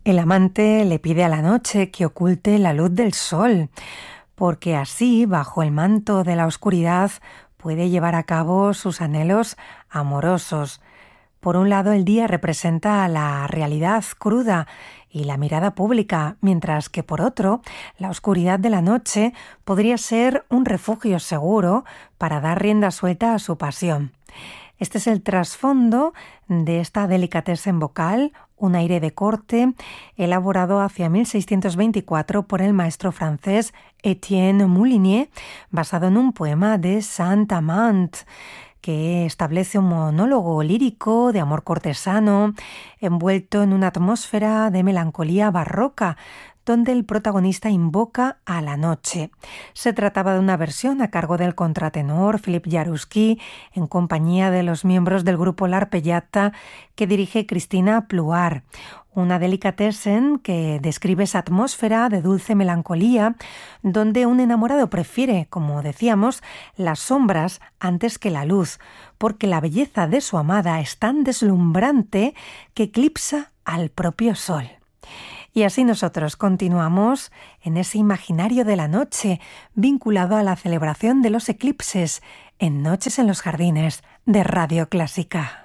El amante le pide a la noche que oculte la luz del sol, porque así, bajo el manto de la oscuridad, puede llevar a cabo sus anhelos amorosos. Por un lado, el día representa la realidad cruda y la mirada pública, mientras que por otro, la oscuridad de la noche podría ser un refugio seguro para dar rienda suelta a su pasión. Este es el trasfondo de esta delicatessen vocal, un aire de corte, elaborado hacia 1624 por el maestro francés Étienne Moulinier, basado en un poema de Saint-Amand, que establece un monólogo lírico de amor cortesano, envuelto en una atmósfera de melancolía barroca, donde el protagonista invoca a la noche. Se trataba de una versión a cargo del contratenor Philippe Jaroussky, en compañía de los miembros del grupo L'Arpeggiata, que dirige Cristina Pluart. Una delicatessen que describe esa atmósfera de dulce melancolía, donde un enamorado prefiere, como decíamos, las sombras antes que la luz, porque la belleza de su amada es tan deslumbrante que eclipsa al propio sol. Y así nosotros continuamos en ese imaginario de la noche, vinculado a la celebración de los eclipses, en Noches en los Jardines de Radio Clásica.